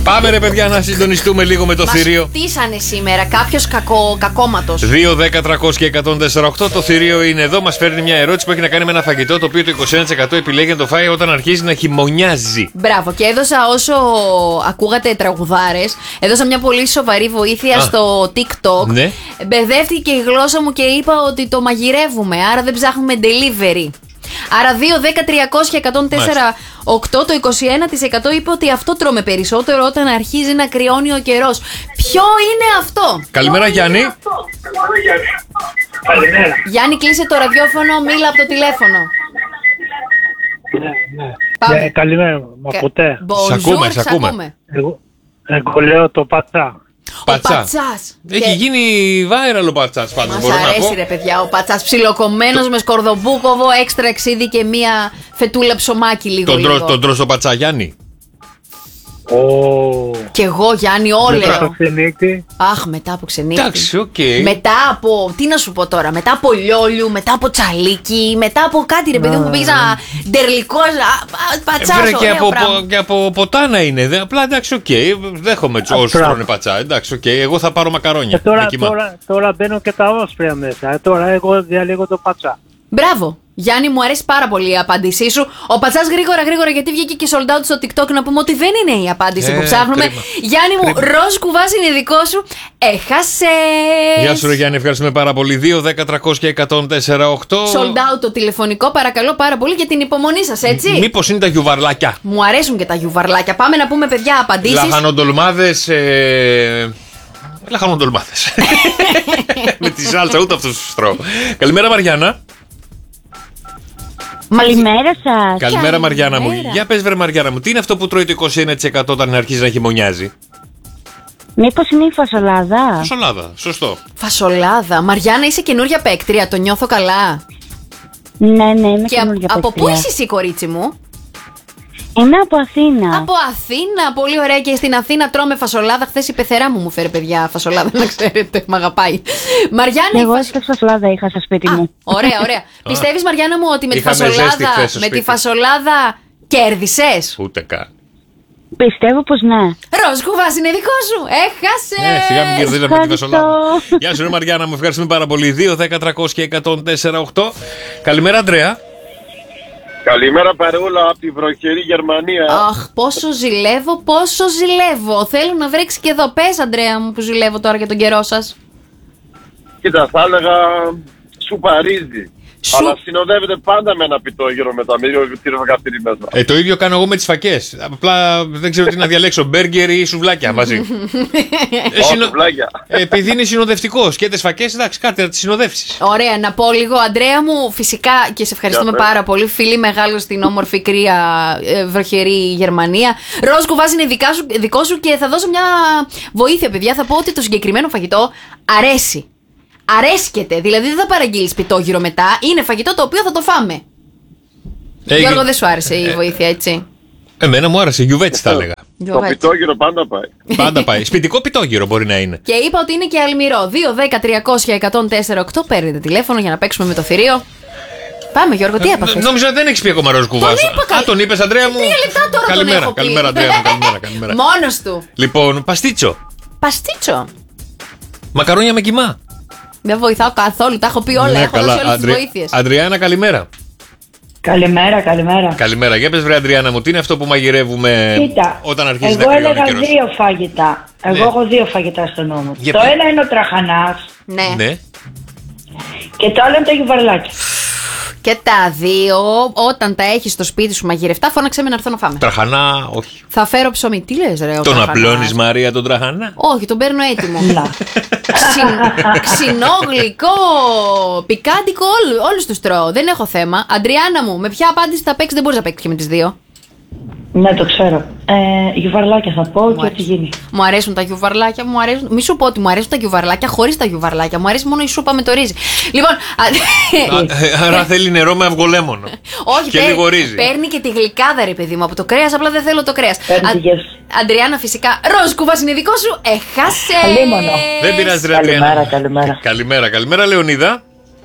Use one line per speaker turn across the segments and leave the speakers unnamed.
Πάμε ρε παιδιά να συντονιστούμε λίγο με το θηρίο.
Μας χτίσανε σήμερα κάποιος κακόματος.
2, 10, 300 και 148. Το θηρίο είναι εδώ. Μας φέρνει μια ερώτηση που έχει να κάνει με ένα φαγητό το οποίο το 21% επιλέγει να το φάει όταν αρχίζει να χειμωνιάζει.
Μπράβο, και έδωσα όσο ακούγατε τραγουδάρες, έδωσα μια πολύ σοβαρή βοήθεια στο TikTok.
Ναι.
Μπερδεύτηκε η γλώσσα μου και είπα ότι το μαγειρεύουμε, άρα δεν ψάχνουμε delivery. Άρα 2, 10, 300, 104, 8, το 21% είπε ότι αυτό τρώμε περισσότερο όταν αρχίζει να κρυώνει ο καιρός. Ποιο είναι αυτό?
Καλημέρα Γιάννη.
Καλημέρα.
Γιάννη, κλείσε το ραδιόφωνο, μίλα από το τηλέφωνο.
Ναι.
Πάμε.
Καλημέρα, μ' ακούτε?
Bonjour,
Σ' ακούμε.
Εγώ λέω το πατσά.
Πατσά.
Ο πατσάς.
Έχει γίνει viral ο πατσάς πάντως.
Μας
Μπορώ να
αρέσει
πω.
ρε παιδιά ο πατσάς ψιλοκομμένος με σκορδομπούκοβο, έξτρα ξύδι και μία φετούλα ψωμάκι λίγο.
Τον τρως το πατσά Γιάννη.
Κι εγώ Γιάννη
Μετά το
όλεο.
ξενύχτη.
Αχ, μετά από ξενύχτη.
Εντάξει, οκ.
Μετά από, τι να σου πω τώρα, μετά από λιόλιου, μετά από τσαλίκι, μετά από κάτι ρε παιδί μου που πήγες να ντερλικό πατσάς,
Βρε,
ωραίο πράγμα.
και από ποτά να είναι. Απλά εντάξει, οκ. Δέχομαι όσους τρώνε πατσά. Εντάξει, οκ. Εγώ θα πάρω μακαρόνια.
Τώρα μπαίνω και τα όσπρια μέσα. Τώρα εγώ διαλέγω το πατσά.
Μπράβο. Γιάννη, μου αρέσει πάρα πολύ η απάντησή σου. Ο πατσάς γρήγορα, γιατί βγήκε και sold out στο TikTok, να πούμε ότι δεν είναι η απάντηση που ψάχνουμε.
Κρίμα.
Γιάννη μου, ροζ κουβάς είναι δικό σου. Έχασες.
Γεια σου, ρε Γιάννη, ευχαριστούμε πάρα πολύ. 2, 10, 300 και 104,8.
Sold out το τηλεφωνικό, παρακαλώ πάρα πολύ για την υπομονή σας, έτσι.
Μήπως είναι τα γιουβαρλάκια.
Μου αρέσουν και τα γιουβαρλάκια. Πάμε να πούμε, παιδιά, απαντήσεις.
Λαχανοντολμάδες. Λαχανοντολμάδες. Με τη σάλτσα, ούτε αυτούς τους τρώω. Καλημέρα, Μαριάννα.
Καλημέρα σας.
Καλημέρα, Μαριάννα μου.
Καλημέρα.
Για πες, βρε Μαριάννα μου, τι είναι αυτό που τρώει το 21% όταν αρχίζει να χειμωνιάζει?
Μήπως είναι η φασολάδα?
Φασολάδα, σωστό.
Φασολάδα. Μαριάννα, είσαι καινούρια παίκτρια, το νιώθω καλά.
Ναι, είμαι
Και
καινούργια
από πού
παίκτρια.
είσαι εσύ, κορίτσι μου?
Είμαι από Αθήνα.
Από Αθήνα, πολύ ωραία. Και στην Αθήνα τρώμε φασολάδα. Χθες η πεθερά μου φέρε, παιδιά, φασολάδα, να ξέρετε. Μ' αγαπάει. Μαριάννα,
Εγώ στη φασολάδα είχα στο σπίτι μου.
ωραία, ωραία. Πιστεύεις, Μαριάννα μου, ότι με τη
Είχαμε ζέστη
φασολάδα,
χθες στο
με τη
σπίτι.
φασολάδα κέρδισες?
Ούτε καν.
Πιστεύω πως ναι.
Ροζ κουβάς είναι δικό σου. Έχασε.
Σιγά μην κερδίζαμε τη
Ευχαριστώ.
φασολάδα. Γεια σου, ρε Μαριάννα μου, ευχαριστούμε πάρα πολύ. 2, 10, 300 και 104,8. Καλημέρα, Αντρέα.
Καλημέρα παρεούλα από τη βροχερή Γερμανία.
Αχ, πόσο ζηλεύω. Θέλω να βρέξει και εδώ. Πες, Αντρέα μου, που ζηλεύω τώρα για τον καιρό σας.
Κοίτα, θα έλεγα σου παρίζει.
Σου-
Αλλά συνοδεύεται πάντα με ένα πιτόγυρο μετά, με λίγο τυροφακαστήρι μέσα.
Το ίδιο κάνω εγώ με τις φακές. Απλά δεν ξέρω τι να διαλέξω, μπέργκερ ή σουβλάκια μαζί.
Όχι, βλάκια.
Επειδή είναι συνοδευτικός και τις φακές, εντάξει, κάτι να τις συνοδεύσεις.
Ωραία, να πω λίγο, Αντρέα μου, φυσικά και σε ευχαριστούμε
Για πες.
πάρα πολύ. Φίλη μεγάλο στην όμορφη κρύα βροχερή Γερμανία. Ροζ κουβάς είναι δικό σου και θα δώσω μια βοήθεια, παιδιά. Θα πω ότι το συγκεκριμένο φαγητό αρέσει. Αρέσκεται, δηλαδή δεν θα παραγγείλεις πιτόγυρο μετά. Είναι φαγητό το οποίο θα το φάμε. Γιώργο, δεν σου άρεσε η βοήθεια, έτσι?
Εμένα μου άρεσε, γιουβέτσι θα έλεγα.
Το πιτόγυρο πάντα πάει.
Πάντα πάει. Σπιτικό πιτόγυρο μπορεί να είναι.
Και είπα ότι είναι και αλμυρό. 2, 10, 300, 104,8. Παίρνετε τηλέφωνο για να παίξουμε με το θηρίο. Πάμε, Γιώργο, τι έπαθες?
Νόμιζα ότι δεν έχει πει ακόμα ροζ κουβάς.
Τον είπα,
Α, τον είπες, Αντρέα μου.
3 λεπτά τώρα
Καλημέρα,
τον έχω πει.
καλημέρα, Αντρέα μου. Καλημέρα.
Μόνος του.
Λοιπόν, παστίτσο.
Παστίτσο.
Μακαρόνια με κιμά.
Δεν βοηθάω καθόλου, τα έχω πει όλα.
Ναι,
Έχω δώσει όλες τις βοήθειες.
Αντριάννα, καλημέρα.
Καλημέρα.
Καλημέρα. Για πες, βρε Αντριάννα μου, τι είναι αυτό που μαγειρεύουμε
Κοίτα,
όταν αρχίζει να
εγώ
κρυώνει ο
έλεγα
καιρός?
δύο φαγητά. Εγώ έχω δύο φαγητά στο νόμο.
Για
Το
ποια?
ένα είναι ο τραχανάς
Ναι.
Ναι.
και το άλλο είναι τα γιουβαρλάκια.
Και τα δύο, όταν τα έχεις στο σπίτι σου μαγειρευτά, φώναξε με να έρθω να φάμε.
Τραχανά, όχι.
Θα φέρω ψωμί. Τι λες, ρε, ο
Τον
τραχανάς?
απλώνεις, Μαρία, τον τραχανά.
Όχι, τον παίρνω έτοιμο.
Να.
Ξινό, γλυκό, πικάντικο, όλους τους τρώω. Δεν έχω θέμα. Αντριάννα μου, με ποια απάντηση θα παίξει, δεν μπορείς να παίξεις και με τις δύο.
Ναι, το ξέρω. Γιουβαρλάκια θα πω και ό,τι
αρέσει.
γίνει.
Μου αρέσουν τα γιουβαρλάκια, μου αρέσουν. Μη σου πω ότι μου αρέσουν τα γιουβαρλάκια χωρίς τα γιουβαρλάκια. Μου αρέσει μόνο η σούπα με το ρύζι. Λοιπόν.
Άρα θέλει νερό με αυγολέμονο.
Όχι,
Και λίγο ρύζι.
παίρνει και τη γλυκάδα, ρε παιδί μου, από το κρέας. Απλά δεν θέλω το κρέας.
Παίρνει τη γεύση.
Αντριάννα, φυσικά. Ροζ κουβάς είναι δικό σου. Έχασε.
Αλίμονο.
Δεν πειράζει, ρε Αντριάννα. Καλημέρα, Λεωνίδα.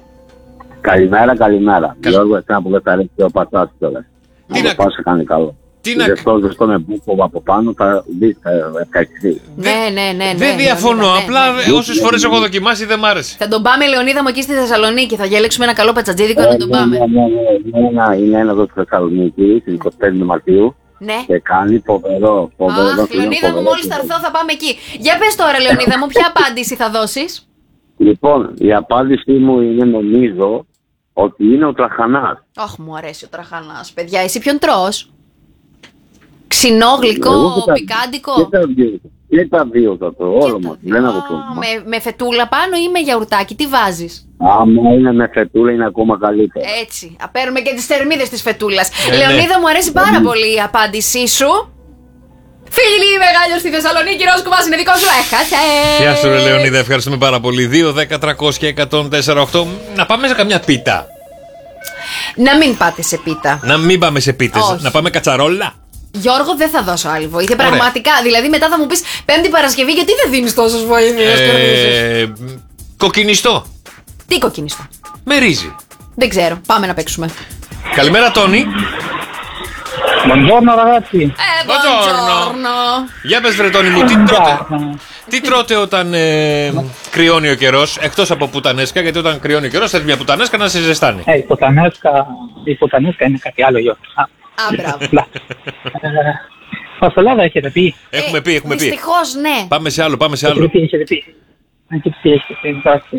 Καλημέρα. Γιώργο, εσένα που δεν θα αρέσει ο πατσάς κιόλας.
Τι
Να το πάω σε κάνει καλό.
Τι να...
Ζεστό με μπούκο από πάνω, θα δεις, θα ευχαριστηθεί.
Ναι.
Δεν διαφωνώ. Απλά όσες φορές έχω δοκιμάσει δεν μ' άρεσε.
Θα τον πάμε, Λεωνίδα μου, εκεί στη Θεσσαλονίκη. Θα διαλέξουμε ένα καλό πατσατζίδικο να τον πάμε.
Είναι ένα εδώ στη Θεσσαλονίκη, στις 25 Μαρτίου.
Ναι.
Και κάνει φοβερό.
Αχ, Λεωνίδα μου, μόλις θα έρθω θα πάμε εκεί. Για πες τώρα, Λεωνίδα μου, ποια απάντηση θα δώσεις?
Λοιπόν, η απάντησή μου είναι, νομίζω, ότι είναι ο τραχανάς.
Αχ, μου αρέσει ο τραχανάς, παιδιά. Εσύ ποιον τρως? Ξινό, γλυκό, πικάντικο?
Και τα δύο θα το, όλο μας, δεν έχω πρόβλημα.
Με φετούλα πάνω ή με γιαουρτάκι, τι βάζεις?
Άμα είναι με φετούλα είναι ακόμα καλύτερα.
Έτσι, παίρνουμε και τις θερμίδες της φετούλας. Λεωνίδα, μου αρέσει πάρα πολύ η απάντησή σου. Φίλοι μεγάλο στη Θεσσαλονίκη, Ροζ Κουβάς είναι δικό σου, έχασε.
Γεια σου, ρε Λεωνίδα, ευχαριστούμε πάρα πολύ. 2, 10, 300 και 104,8. Να πάμε σε καμιά πίτα.
Να μην πάτε σε πίτα.
Να μην πάμε σε πίτες.
Όχι.
Να πάμε κατσαρόλα.
Γιώργο, δεν θα δώσω άλλη βοήθεια.
Ωραία.
Πραγματικά. Δηλαδή, μετά θα μου πεις Πέμπτη Παρασκευή, γιατί δεν δίνεις τόσες βοήθειες?
Κοκκινιστό.
Τι κοκκινιστό?
Με ρύζι.
Δεν ξέρω. Πάμε να παίξουμε.
Καλημέρα, Τόνι.
Buongiorno ragazzi.
Buongiorno.
Για πες, βρε Τόνι μου, τι τρώτε? Τι τρώτε όταν κρυώνει ο καιρός, εκτός από πουτανέσκα, γιατί όταν κρυώνει ο καιρός θέλει μια πουτανέσκα να σε ζεστάνει.
Η πουτανέσκα είναι κάτι άλλο, Γιώργο.
Α, μπράβο.
Φασολάδα έχετε πει?
Έχουμε πει.
Δυστυχώς, ναι.
Πάμε σε άλλο.
Έχετε πει. Εντάξει.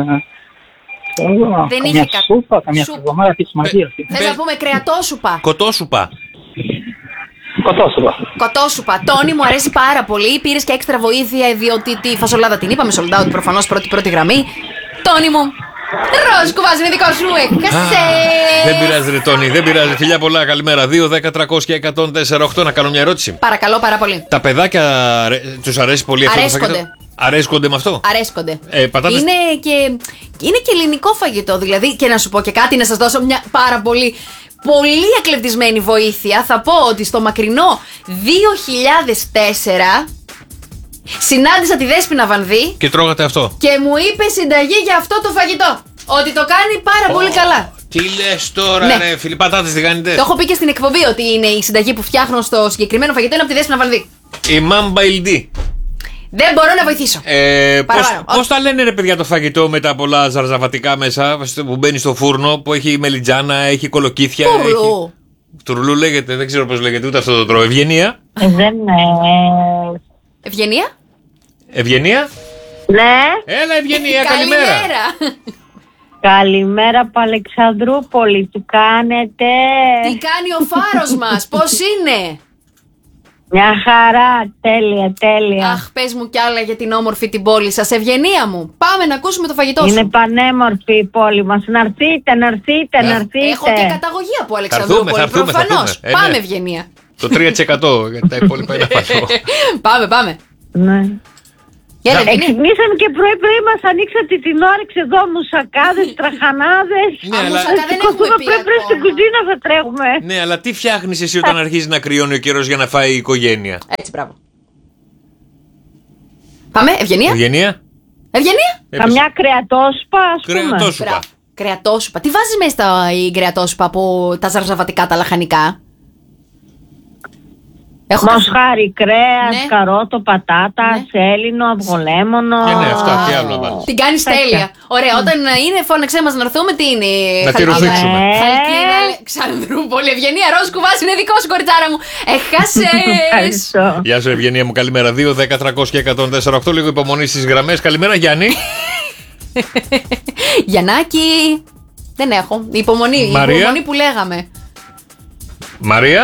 Δεν
Καμιά
είχε
σούπα, καμιά εβδομάδα της μαγείας.
Θες να πούμε κρεατόσουπα?
Κοτόσουπα.
Κοτόσουπα.
Κοτόσουπα. Τόνι, μου αρέσει πάρα πολύ. Πήρες και έξτρα βοήθεια, διότι τη φασολάδα την είπαμε sold out προφανώς πρώτη γραμμή. Τόνι μου, Ροζ Κουβάς είναι δικό σου, έχασε.
Δεν πειράζει, ρε Τόνι, δεν πειράζει. Φιλιά πολλά, καλημέρα. 2, 10, 300 και 104,8. Να κάνω μια ερώτηση.
Παρακαλώ πάρα πολύ.
Τα παιδάκια τους αρέσει πολύ αυτό το φαγητό? Αρέσκονται με αυτό?
Αρέσκονται.
Πατάτες...
Είναι και ελληνικό φαγητό, δηλαδή. Και να σου πω και κάτι, να σας δώσω μια πάρα πολύ εκλεπτισμένη βοήθεια. Θα πω ότι στο μακρινό 2004 συνάντησα τη Δέσποινα Βανδύ
Και τρώγατε αυτό?
και μου είπε συνταγή για αυτό το φαγητό. Ότι το κάνει πάρα πολύ καλά.
Τι λες τώρα,
Ναι.
ρε φίλοι, πατάτες τι κάνετε?
Το έχω πει και στην εκπομπή ότι είναι η συνταγή που φτιάχνω στο συγκεκριμένο φαγητό, είναι από τη Δέσποινα Βανδύ.
Η Μάμπα Ιλντί.
Δεν μπορώ να βοηθήσω. Παραπάνω.
Πώς τα λένε, ρε παιδιά, το φαγητό με τα πολλά ζαρζαβατικά μέσα που μπαίνει στο φούρνο, που έχει μελιτζάνα, έχει κολοκύθια?
Τουρλού.
Τουρλού λέγεται, δεν ξέρω πώς λέγεται, ούτε αυτό το τρώω. Ευγενία.
Δεν
Ευγενία.
Ευγενία.
Ναι.
Έλα, Ευγενία, καλημέρα.
Καλημέρα από Αλεξανδρούπολη. Τι κάνετε?
Τι κάνει ο φάρος μας, πώς είναι?
Μια χαρά. Τέλεια.
Αχ, πες μου κι άλλα για την όμορφη την πόλη σας. Ευγενία μου, πάμε να ακούσουμε το φαγητό σου.
Είναι πανέμορφη η πόλη μας. Να έρθετε.
Έχω και καταγωγή από Αλεξανδρούπολη,
θα έρθουμε.
προφανώς.
Ναι.
Πάμε, Ευγενία.
Το 3% γιατί τα υπόλοιπα είναι φαγητό.
Πάμε.
Ναι.
Έλα, Ευγενία.
Ξυπνήσαμε και πρωί μας ανοίξατε την όρεξη εδώ, μουσακάδες, τραχανάδες.
Ναι, αλλά...
μουσακά δεν έχουμε πει
Πρέπει
ακόμα.
στην κουζίνα θα τρέχουμε.
ναι, αλλά τι φτιάχνεις εσύ όταν αρχίζει να κρυώνει ο καιρός για να φάει η οικογένεια?
Έτσι, μπράβο. Πάμε, Ευγενία.
Ευγενία.
Ευγενία.
Καμιά κρεατόσουπα, ας πούμε.
Κρεατόσουπα.
Μπράβο. Κρεατόσουπα. Τι βάζεις μέσα η κρεατόσουπα από τα ζαρζαβατικά, τα λαχανικά?
Μοσχάρι, κρέας,
Ναι.
καρότο, πατάτα,
Ναι.
σέλινο, αυγολέμονο.
Και ναι, αυτά, τι άλλο να βάλεις?
Την κάνεις τέλεια. Ωραία, όταν είναι φώναξέ μας να έρθουμε, τι είναι?
Να τη ρουφήξουμε.
Χαλκίδα, Αλεξανδρούπολη, Ευγενία, Ροζ Κουβάς είναι δικό σου, κοριτσάρα μου. Έχασες.
Ευχαριστώ.
Γεια σου, Ευγενία μου, καλημέρα. 2, 10, 300 και 104,8. Λίγο υπομονή στις γραμμές. Καλημέρα, Γιάννη.
Γιαννάκη. Δεν έχω. Υπομονή που λέγαμε.
Μαρία.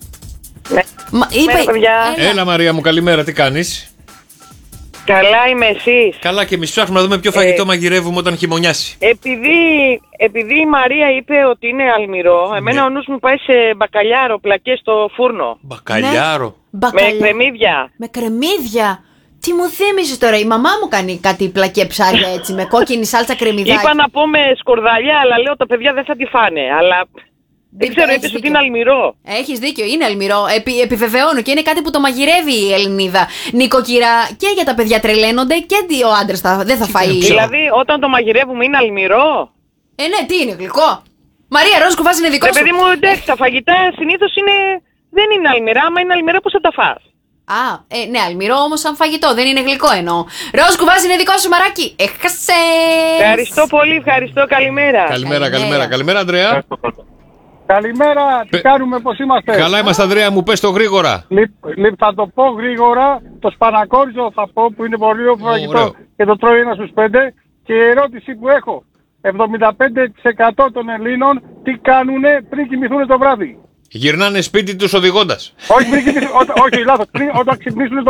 Είπα.
Έλα, Μαρία μου, καλημέρα, τι κάνεις?
Καλά είμαι, εσείς?
Καλά, και εμείς ψάχνουμε να δούμε ποιο φαγητό μαγειρεύουμε όταν χειμωνιάσει.
Επειδή η Μαρία είπε ότι είναι αλμυρό, εμένα ο νους μου πάει σε μπακαλιάρο, πλακές στο φούρνο.
Μπακαλιάρο.
Με κρεμμύδια.
Με κρεμμύδια. Τι μου θύμιζες τώρα, η μαμά μου κάνει κάτι πλακέ ψάρια έτσι, με κόκκινη σάλτσα κρεμμυδάκι.
Είπα να πω με σκορδαλιά, αλλά λέω τα παιδιά δεν θα τη φάνε. Αλλά δεν ξέρω, είπες ότι είναι αλμυρό.
Έχεις δίκιο, είναι αλμυρό. Επιβεβαιώνω και είναι κάτι που το μαγειρεύει η Ελληνίδα. Νοικοκυρά, και για τα παιδιά τρελαίνονται και ο άντρας δεν θα φάει.
Δηλαδή, όταν το μαγειρεύουμε είναι αλμυρό.
Ναι, τι είναι, γλυκό. Μαρία, Ροζ Κουβάς είναι δικό σου.
Παιδί μου, εντάξει, τα φαγητά συνήθως είναι. δεν είναι αλμυρά. Άμα είναι αλμυρά, πώς θα τα φας?
Ναι, αλμυρό όμως σαν φαγητό, δεν είναι γλυκό εννοώ. Ροζ κουβάς είναι δικό σου μαράκι. Έχασε.
Ευχαριστώ πολύ, ευχαριστώ. Καλημέρα.
Καλημέρα, Ανδρέα.
Καλημέρα, τι κάνουμε, πώς είμαστε?
Καλά είμαστε, Ανδρέα μου, πες το γρήγορα.
Θα το πω γρήγορα. Το σπανακόριζο θα πω, που είναι πολύ ωραίο φαγητό και το τρώει 1 στους 5. Και η ερώτηση που έχω, 75% των Ελλήνων τι κάνουνε πριν κοιμηθούν το βράδυ?
Γυρνάνε σπίτι τους οδηγώντας.
Όχι, λάθος. Όταν ξυπνήσουν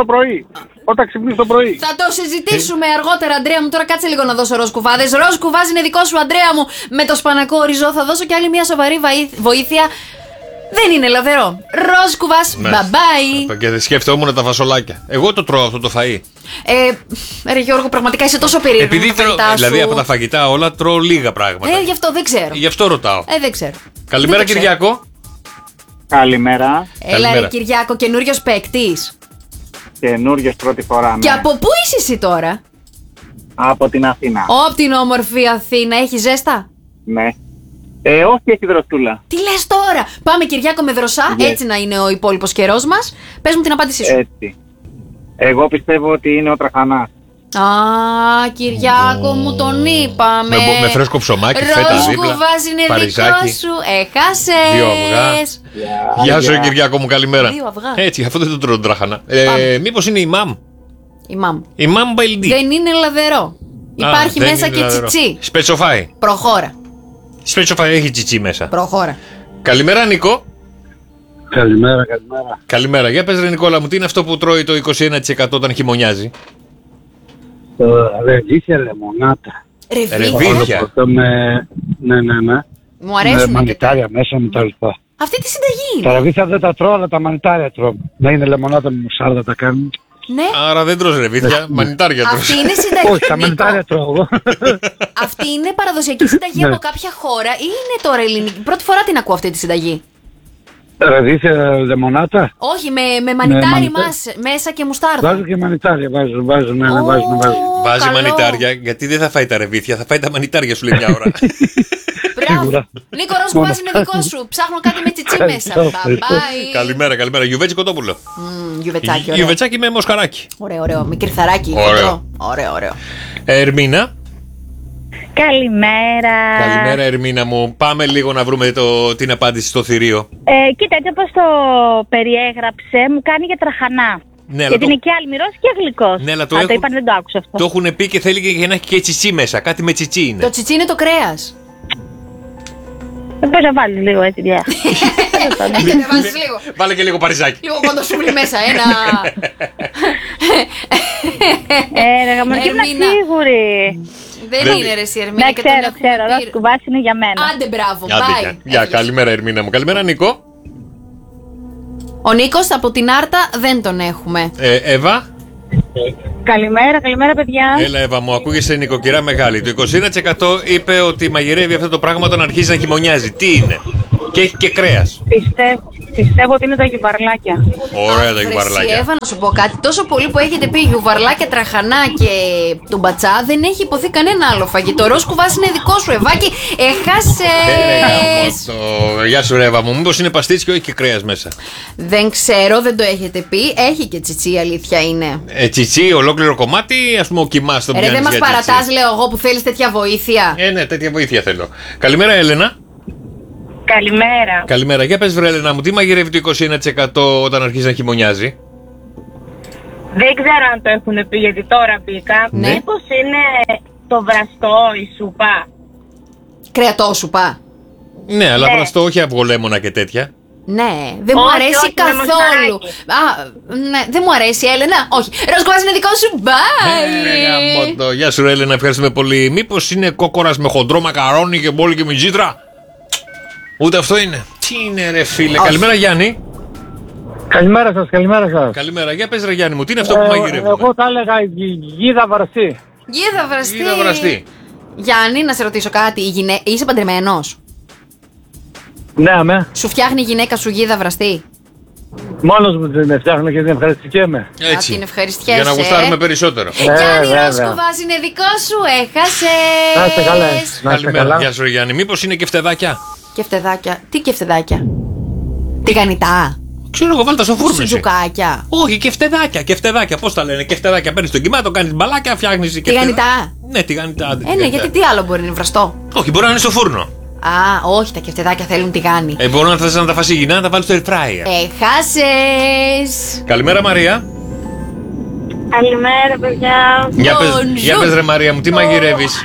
το πρωί.
Θα το συζητήσουμε αργότερα, Αντρέα μου. Τώρα κάτσε λίγο να δώσω ροζ κουβάδες. Ροζ κουβάς είναι δικό σου, Αντρέα μου. Με το σπανακόριζο θα δώσω κι άλλη μια σοβαρή βοήθεια. Δεν είναι λαδερό. Ροζ κουβάς, bye bye.
Και σκέφτομαι τα φασολάκια. Εγώ το τρώω αυτό το φαΐ.
Ρε Γιώργο, πραγματικά είσαι τόσο περίεργο.
Επειδή δηλαδή από τα φαγητά όλα τρώω λίγα πράγματα.
Γι' αυτό δεν ξέρω.
Γι' αυτό ρωτάω.
Δεν ξέρω.
Καλημέρα, Κυριάκο.
Καλημέρα.
Έλα, Κυριάκο, καινούριος παίκτης.
Καινούριος πρώτη φορά.
Και από πού είσαι εσύ τώρα?
Από την Αθήνα.
Από την όμορφη Αθήνα. Έχει ζέστα?
Ναι. Όχι, έχει δροσούλα.
Τι λες τώρα? Πάμε, Κυριάκο, με δροσά. Έτσι να είναι ο υπόλοιπος καιρός μας. Πες μου την απάντησή σου.
Έτσι. Εγώ πιστεύω ότι είναι ο τραχανάς.
Κυριάκο μου, τον είπαμε.
Με φρέσκο ψωμάκι, φέτα δίπλα.
Ροζ κουβάς είναι δικό σου. Έχασες.
2 αυγά. Γεια σου, Κυριάκο μου, καλημέρα.
2 αυγά.
Έτσι, αυτό δεν το τρώω τον τραχανά. Μήπως είναι η μαμ?
Η μαμ μπαϊλντή. Δεν είναι λαδερό. Υπάρχει μέσα και τσιτσί.
Σπετσοφάι.
Προχώρα.
Σπετσοφάι έχει τσιτσί μέσα.
Προχώρα.
Καλημέρα, Νίκο.
Καλημέρα.
Καλημέρα. Για πες, ρε Νικόλα μου, τι είναι αυτό που τρώει το 21% όταν χειμωνιάζει?
Ρεβίθια, λεμονάτα.
Ρεβίθια.
Ναι.
Μου αρέσουν.
Με μανιτάρια μέσα με τα λοιπά.
Αυτή τη συνταγή είναι.
Τα ρεβίθια δεν τα τρώω, αλλά τα μανιτάρια τρώω. Δεν είναι λεμονάτα με μουσάρδα τα κάνουν.
Ναι.
Άρα δεν τρως ρεβίθια, μανιτάρια τρως.
Αυτή είναι συνταγή.
Όχι, τα μανιτάρια τρώω.
Αυτή είναι παραδοσιακή συνταγή από κάποια χώρα ή είναι τώρα ελληνική? Πρώτη φορά την ακούω αυτή τη συνταγή.
Ρεβίθια, λεμονάτα.
Όχι, με μανιτάρι μέσα και μουστάρδα.
Βάζω και μανιτάρια, βάζω.
Βάζει μανιτάρια, γιατί δεν θα φάει τα ρεβίθια, θα φάει τα μανιτάρια, σου λέει μια ώρα.
Μπράβο. Νίκο, ροζ κουβάς είναι δικό σου. Ψάχνω κάτι με τσιτσί μέσα.
Καλημέρα. Γιουβέτσι κοτόπουλο.
Γιουβετσάκι,
Γιουβετσάκι με μοσχαράκι.
Ωραίο. Με κρυθαράκι. Ωραίο.
Ερμίνα.
Καλημέρα,
Ερμίνα μου. Πάμε λίγο να βρούμε την απάντηση στο θηρίο.
Κοίτα, έτσι όπως το περιέγραψε, μου κάνει για τραχανά.
Ναι,
γιατί είναι και αλμυρός και γλυκός.
Ναι,
το είπαν, δεν το άκουσα αυτό.
Το έχουν πει και θέλει και να έχει και τσιτσί μέσα. Κάτι με τσιτσί είναι.
Το τσιτσί είναι το κρέας.
Δεν μπορεί να βάλει λίγο έτσι, διά.
Βάλε και λίγο παριζάκι.
Λίγο κοντοσούβλι μέσα, ένα.
Ήμουν σίγουρη.
Δεν είναι ρε εσύ, Ερμίνα.
Ναι, ξέρω. Ροζ κουβάς είναι για μένα.
Άντε, μπράβο,
bye. Καλημέρα, Ερμίνα μου. Καλημέρα, Νίκο.
Ο Νίκος από την Άρτα δεν τον έχουμε.
Εύα.
Καλημέρα, παιδιά.
Έλα, Εύα μου, ακούγεσαι νοικοκυρά μεγάλη. Το 21% είπε ότι μαγειρεύει αυτό το πράγμα όταν αρχίζει να χειμωνιάζει. Τι είναι? Και έχει και κρέας.
Πιστεύω ότι είναι τα γιουβαρλάκια.
Ωραία τα γιουβαρλάκια.
Εύα, να σου πω κάτι. Τόσο πολύ που έχετε πει γιουβαρλάκια, τραχανά και τον μπατσά, δεν έχει υποθεί κανένα άλλο φαγητό. Ροζ κουβάς είναι δικό σου, Ευάκι. Έχασες.
Γεια σου, Εύα μου. Μήπως είναι παστίτσι και όχι και κρέας μέσα?
Δεν ξέρω, δεν το έχετε πει. Έχει και τσιτσί, αλήθεια είναι.
Τσιτσί, ολόκληρο κομμάτι, ας πούμε, ο κοιμάς τον πιάνεις.
Δεν μας παρατάς, λέω εγώ, που θέλεις τέτοια βοήθεια.
Ναι, τέτοια βοήθεια θέλω. Καλημέρα, Έλενα. Καλημέρα. Για πες, βρε Έλενα μου, τι μαγειρεύει το 21% όταν αρχίζει να χειμωνιάζει?
Δεν ξέρω αν το έχουν πει, γιατί τώρα μπήκα.
Ναι.
Μήπως είναι το βραστό, η σούπα?
Κρεατόσουπα.
Ναι, αλλά βραστό, όχι αυγολέμονα και τέτοια.
Ναι, δεν μου αρέσει καθόλου. Ναι, δεν μου αρέσει, Έλενα. Όχι. Ροζ κουβάς είναι δικό σου. Bye.
Γεια σου, Έλενα, ευχαριστούμε πολύ. Μήπως είναι κόκορας με χοντρό μακαρόνι και μπόλι και μιτζίτρα? Ούτε αυτό είναι. Τι είναι, ρε φίλε? Καλημέρα, Γιάννη.
Καλημέρα σας.
Καλημέρα. Για πες, ρε Γιάννη μου, τι είναι αυτό που μαγειρεύουμε?
Εγώ θα έλεγα γίδα βραστή.
Γίδα βραστή. Γιάννη, να σε ρωτήσω κάτι. Είσαι παντρεμένος?
Ναι, αμέ.
Σου φτιάχνει η γυναίκα σου γίδα βραστή?
Μόνος μου την φτιάχνω και την ευχαριστικέμαι.
Έτσι.
Την ευχαριστιέσαι.
Για να γουστάρουμε περισσότερο.
Γιάννη, Ροζ κουβάς είναι δικό σου. Έχασες.
Να είστε καλά.
Καλημέρα. Γεια σου, Γιάννη. Μήπως είναι και φτεδάκια?
Και φτεδάκια. Τι και φτεδάκια? Τηγανιτά.
Ξέρω εγώ, βάλτε στο φούρνο.
Σουτζουκάκια.
Όχι, και φτεδάκια. Πώς τα λένε, και φτεδάκια. Παίρνεις τον κυμά, το κάνεις μπαλάκια, φτιάχνεις και.
Τηγανιτά.
Ναι, τηγανιτά.
Ναι, γιατί τι άλλο μπορεί να είναι βραστό.
Όχι, μπορεί να είναι στο φούρνο.
Α, όχι, τα κεφτεδάκια θέλουν τηγάνι.
Μπορεί να θες να τα φας υγιεινά, να τα βάλεις στο air fryer.
Χάσες.
Καλημέρα, Μαρία.
Καλημέρα, παιδιά.
Για πες ρε Μαρία μου, τι μαγειρεύεις?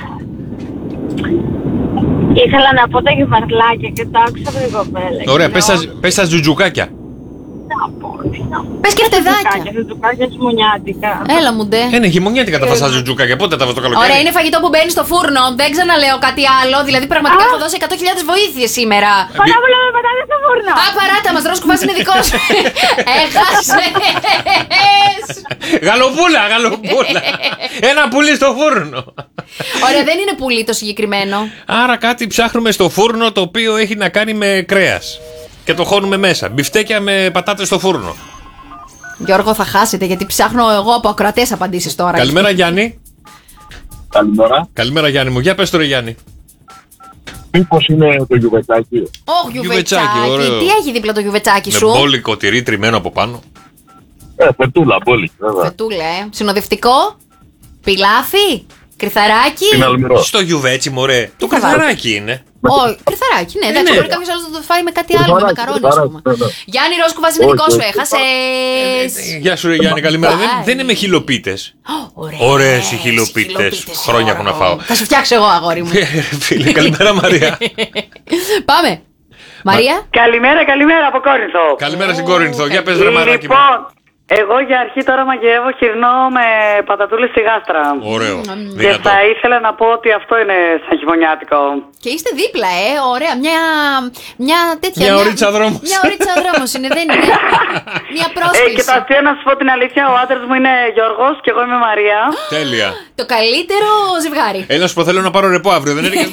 Ήθελα να πω τα γευαρλάκια και το άκουσα από την κοπέλα.
Ωραία, πες τα ζουτζουκάκια.
Πες και φτεδάκια.
Ζουτζουκάκια χειμωνιάτικα.
Έλα μου ντε.
Είναι χειμωνιάτικα τα φας τα ζουτζουκάκια, πότε τα φας το καλοκαίρι?
Ωραία, είναι φαγητό που μπαίνει στο φούρνο. Δεν ξαναλέω κάτι άλλο. Δηλαδή, πραγματικά έχω δώσει 100.000 βοήθειες σήμερα.
Πανάβουλα με πατάτες στο φούρνο.
Α, παράτα μας, Ρος Κουβάς είναι δικός. Έχασες.
Γαλοπούλα. Ένα πουλί στο φούρνο.
Ωραία, δεν είναι πουλί το συγκεκριμένο.
Άρα κάτι ψάχνουμε στο φούρνο το οποίο έχει να κάνει με κρέας. Και το χώνουμε μέσα. Μπιφτέκια με πατάτες στο φούρνο.
Γιώργο, θα χάσετε γιατί ψάχνω εγώ από ακροατές απαντήσεις τώρα.
Καλημέρα, Γιάννη. Καλημέρα, Γιάννη μου. Για πες τώρα, Γιάννη.
Μήπως είναι το γιουβετσάκι?
Όχι, γιουβετσάκι. Τι έχει δίπλα το γιουβετσάκι σου?
Με μπόλικο τυρί τριμμένο από πάνω.
Φετούλα, μπόλικο.
Φετούλα, Συνοδευτικό. Πιλάφι. Κρυθαράκι.
Στο γιουβέτσι, μωρέ. Το κρυθαράκι είναι.
Όχι, κρυθαράκι, ναι. Εντάξει, μπορεί κάποιο άλλο να το φάει με κάτι άλλο, με μακαρόνι, ας πούμε. Γιάννη Ρος Κουβάς είναι δικό σου, έχασες.
Γεια σου, ρε Γιάννη, καλημέρα. Δεν είναι με χιλοπίτες. Ωραίες οι χιλοπίτες. Χρόνια έχω να φάω.
Θα σου φτιάξω εγώ, αγόρι μου.
Φίλε, καλημέρα, Μαρία.
Πάμε. Μαρία.
Καλημέρα από Κόρινθο.
Καλημέρα στην Κόρινθο. Για πες, ρε Μαράκι μου.
Εγώ για αρχή τώρα μαγειρεύω χοιρινό με πατατούλες στη γάστρα.
Ωραίο.
Και θα ήθελα να πω ότι αυτό είναι σαν χειμωνιάτικο.
Και είστε δίπλα, ωραία. Μια τέτοια.
Μια ωρίτσα δρόμος.
Μια ωρίτσα δρόμος είναι, δεν είναι. Μια πρόσκληση.
Και το αστείο να σου πω την αλήθεια, ο άντρας μου είναι Γιώργος και εγώ είμαι Μαρία.
Τέλεια.
Το καλύτερο ζευγάρι.
Έλα σου πω, θέλω να πάρω ρεπό αύριο, δεν είναι και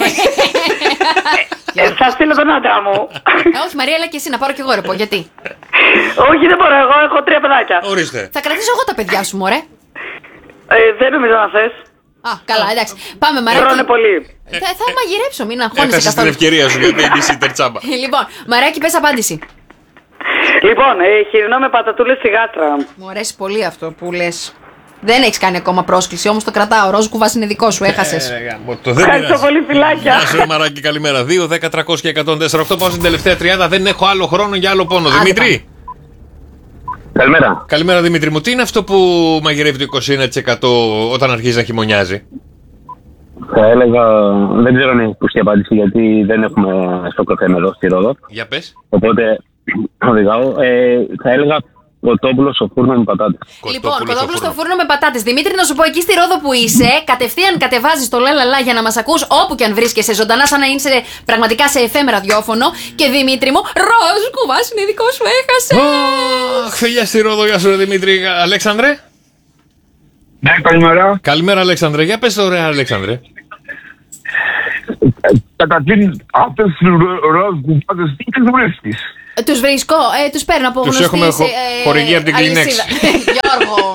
θα στείλω τον άντρα μου.
Όχι, Μαρία, αλλά και εσύ να πάρω κι εγώ ρεπό, γιατί?
Όχι, δεν μπορώ, εγώ έχω 3 παιδάκια.
Ορίστε.
Θα κρατήσω εγώ τα παιδιά σου, μωρέ.
Δεν νομίζω να θες.
Α, καλά, εντάξει. Πάμε, Μαράκι.
Τρώνε πολύ.
Θα μαγειρέψω, μην αγχώνεσαι καθόλου.
Έχασες την ευκαιρία σου γιατί έχεις τερτσάμπα.
Λοιπόν, Μαράκι, πες απάντηση.
Λοιπόν, χοιρινό με πατατούλες στη γάστρα.
Μου αρέσει πολύ αυτό που λες. Δεν έχεις κάνει ακόμα πρόσκληση, όμως το κρατάω. Ρος Κουβάς είναι δικό σου, έχασες.
Ευχαριστώ πολύ, φιλάκια.
Γεια σου, Μαράκι, καλημέρα. 2, 10, 300 και 104. Πάω στην τελευταία τριάδα. Δεν έχω άλλο χρόνο για άλλο πόνο. Δημήτρη.
Καλημέρα.
Καλημέρα, Δημήτρη μου. Τι είναι αυτό που μαγειρεύει το 21% όταν αρχίζει να χειμωνιάζει?
Θα έλεγα, δεν ξέρω αν έχει ακουστεί απάντηση γιατί δεν έχουμε στο καφέ εδώ στη Ρόδο.
Για πες.
Οπότε οδηγάω. Θα έλεγα κοτόπουλο στο φούρνο με πατάτες.
Λοιπόν, κοτόπουλο στο φούρνο με πατάτες. Δημήτρη, να σου πω, εκεί στη Ρόδο που είσαι, κατευθείαν κατεβάζεις το λαλαλά για να μας ακούς όπου και αν βρίσκεσαι ζωντανά, σαν να είσαι πραγματικά σε εφέμερα ραδιόφωνο. Και Δημήτρη μου, Ρος Κουβάς είναι δικό σου, έχασε.
Φιλιά στη Ρόδο, γεια σου, ρε Δημήτρη. Αλέξανδρε.
Ναι, καλημέρα.
Καλημέρα, Αλέξανδρε. Για πες το, ωραία, Αλέξανδρε.
Καταρχήν, αυτές τις ροζ κουμπάτες τι τις βρίσκεις?
Τους βρίσκω, τους παίρνω από γνωστή.
Τους έχουμε χορηγία από την Kleenex.
Γιώργο.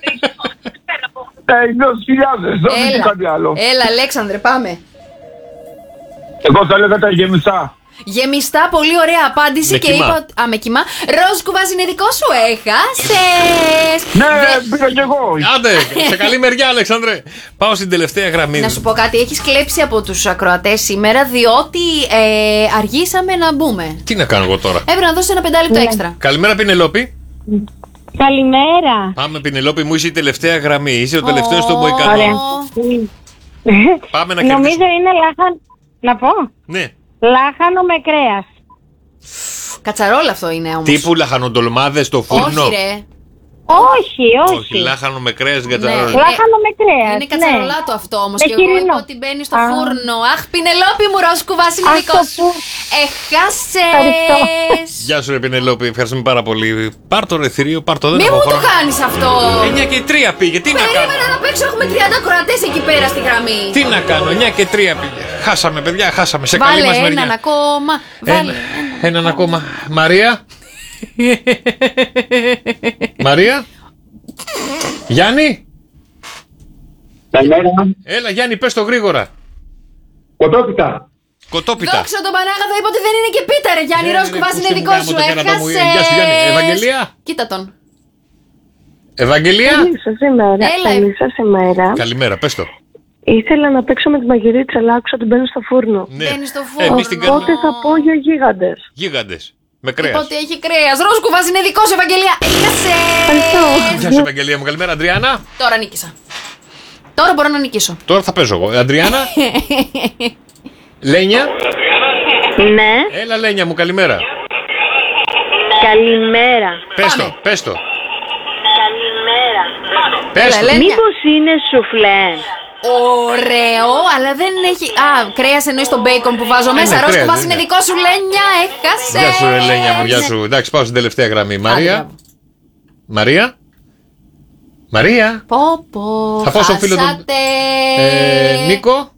9.000, δεν είναι κάτι άλλο.
Έλα, Αλέξανδρε, πάμε.
Εγώ θα έλεγα τα γεμιστά.
Γεμιστά, πολύ ωραία απάντηση
με
και
κοιμά.
είπα. Α, με κοιμά. Ρος Κουβάς είναι δικό σου, έχασες.
Ναι, πήγα κι εγώ.
Άντε, σε καλή μεριά, Αλέξανδρε. Πάω στην τελευταία γραμμή.
Να σου πω κάτι, έχεις κλέψει από τους ακροατές σήμερα, διότι αργήσαμε να μπούμε.
Τι να κάνω εγώ τώρα?
Έπρεπε να δώσεις ένα 5 λεπτό έξτρα.
Καλημέρα, Πινελόπη.
Καλημέρα.
Πάμε, Πινελόπη μου, είσαι η τελευταία γραμμή. Είσαι ο τελευταίος στο Μποϊκανό. Πάμε να
Νομίζω
κερδίσουμε.
είναι λάχανο. Να πω.
Ναι.
Λάχανο με κρέας.
Κατσαρόλα αυτό είναι όμως.
Τύπου λαχανοτολμάδες στο φούρνο.
Όχι, ρε.
Όχι.
Λάχανο με κρέας,
Ναι.
κατσαρόλα.
Λάχανο με κρέας.
Είναι κατσαρολάτο αυτό όμως.
Με
Και εγώ
χοιρινό.
είπα ότι μπαίνει στο φούρνο. Αχ, Πινελόπη μου, Ρος Κουβάς είναι δικό σου. Έχασες.
Γεια σου, ρε Πινελόπη, ευχαριστούμε πάρα πολύ. Πάρ' το ρε θηρίο, πάρ' το, δεν
Μη
έχω
μου το
χρόνο.
κάνεις αυτό.
9 και 3 πήγε, τι να κάνω.
Περίμενα να παίξω, έχουμε 30 κορατές εκεί πέρα στη γραμμή.
Τι να κάνω, 9 και 3 πήγε. Χάσαμε, παιδιά, χάσαμε. Σε καλή
Βάλε
μας
έναν
μεριά.
ακόμα. Βάλε
Έναν ακόμα. Μαρία. Μαρία. Γιάννη.
Καλημέρα.
Έλα, Γιάννη, πες το γρήγορα.
Κοτόπιτα.
Κοτόπιτα.
Δόξα τον Πανάγαθο, είπε ότι δεν είναι και πίτα, ρε Γιάννη. Ρόσκουβας είναι δικό σου. Έχασες.
Γεια σου, Γιάννη. Ευαγγελία.
Κοίτα τον.
Ευαγγελία.
Καλή σας ημέρα.
Έλα.
Καλή σας ημέρα.
Καλημέρα, πες το.
Ήθελα να παίξω με τη μαγειρίτσα, αλλά άκουσα ότι μπαίνει στο φούρνο.
Ναι.
Μπαίνει στο φούρνο.
Εμείς την κάνουμε.
Οπότε θα πω για γίγαντες.
Γίγαντες. Με κρέας.
Οπότε έχει κρέας. Ρόσκουβας είναι δικό σου, Ευαγγελία. Έχασες.
Γεια σου, Ευαγγελία μου. Καλημέρα, Αντριάννα.
Τώρα νίκησα. Τώρα μπορώ να νικήσω.
Τώρα θα παίζω εγώ. Αντριάννα. Λένια.
Ναι.
Έλα, Λένια μου, καλημέρα.
Καλημέρα.
Πες το, πες το.
Καλημέρα.
Πες το.
Λένια.
Μήπως είναι σουφλέ?
Ωραίο, αλλά δεν έχει. Α, κρέας εννοείς το μπέικον που βάζω μέσα.
κρέας,
Ρόσκουβας
δεν
είναι
είναι.
δικό σου, Λένια. Έχασες.
Γεια σου, ρε Λένια μου, γεια σου. Εντάξει, πάω στην τελευταία γραμμή. Μαρία. Μαρία. Μαρία.
Πω, πω.
Θα πω στον φίλο του.
χάσατε.
Νίκο.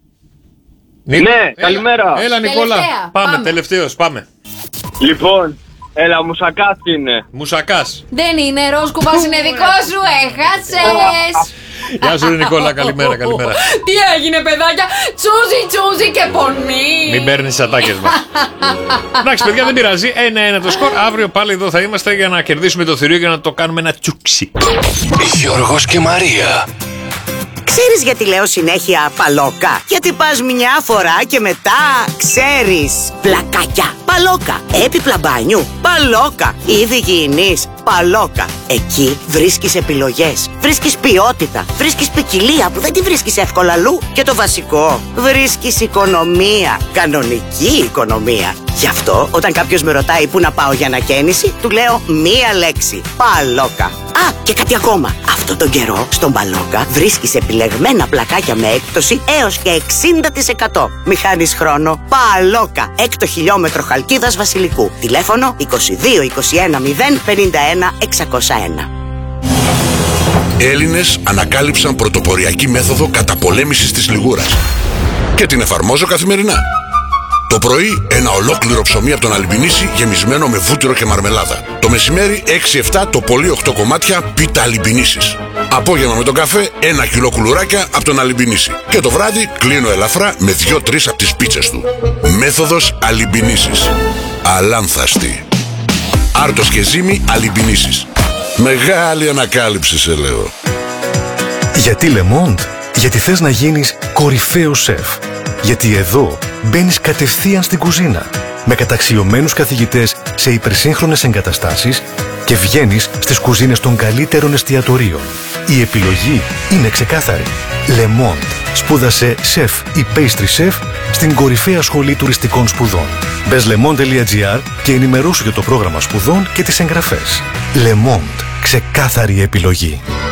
Νίκο.
Ναι,
Έλα.
καλημέρα.
Έλα, Νικόλα.
Τελευταία,
Πάμε,
πάμε.
τελευταίος, πάμε.
Λοιπόν, έλα, μουσακάς είναι.
Μουσακάς.
Δεν είναι, Ρόσκουβας είναι δικό σου. Έχασες.
Γεια σου, ρε Νικόλα, καλημέρα, καλημέρα.
Τι έγινε, παιδάκια. Τσούζι και πονί.
Μην παίρνει τι ατάκες μας. Εντάξει, παιδιά, δεν πειράζει. 1-1 το σκορ. Αύριο πάλι εδώ θα είμαστε για να κερδίσουμε το θηρίο και να το κάνουμε ένα τσούξι.
Γιώργος και Μαρία.
Ξέρεις γιατί λέω συνέχεια παλόκα? Γιατί πας μια φορά και μετά ξέρεις. Πλακάκια, παλόκα. Έπιπλα μπάνιου, παλόκα. Είδη υγιεινής, παλόκα. Εκεί βρίσκεις επιλογές, βρίσκεις ποιότητα, βρίσκεις ποικιλία που δεν τη βρίσκεις εύκολα αλλού. Και το βασικό, βρίσκεις οικονομία, κανονική οικονομία. Γι' αυτό όταν κάποιος με ρωτάει πού να πάω για ανακαίνιση, του λέω μία λέξη, παλόκα. Α, και κάτι ακόμα. Αυτόν τον καιρό στον Παλόκα βρίσκεις επιλεγμένα πλακάκια με έκπτωση έως και 60%. Μη χάνεις χρόνο. Παλόκα, 6 χιλιόμετρο Χαλκίδας Βασιλικού. Τηλέφωνο 22 21 0 51 601.
Έλληνες ανακάλυψαν πρωτοποριακή μέθοδο καταπολέμησης της λιγούρας. Και την εφαρμόζω καθημερινά. Το πρωί ένα ολόκληρο ψωμί από τον Αλιμπινίση γεμισμένο με βούτυρο και μαρμελάδα. Το μεσημέρι 6-7 το πολύ 8 κομμάτια πίτα Αλιμπινίσης. Απόγευμα με τον καφέ 1 κιλό κουλουράκια από τον Αλιμπινίση. Και το βράδυ κλείνω ελαφρά με 2-3 από τις πίτσες του. Μέθοδος Αλιμπινίσης. Αλάνθαστη. Άρτος και ζύμη Αλιμπινίσης. Μεγάλη ανακάλυψη σε λέω.
Γιατί Le Monde? Γιατί θες να γίνεις κορυφαίος σεφ. Γιατί εδώ μπαίνεις κατευθείαν στην κουζίνα με καταξιωμένους καθηγητές σε υπερσύγχρονες εγκαταστάσεις και βγαίνεις στις κουζίνες των καλύτερων εστιατορίων. Η επιλογή είναι ξεκάθαρη. Le Monde. Σπούδασε σεφ ή pastry chef στην κορυφαία σχολή τουριστικών σπουδών. Μπες lemond.gr και ενημερώσου για το πρόγραμμα σπουδών και τις εγγραφές. Le Monde. Ξεκάθαρη επιλογή.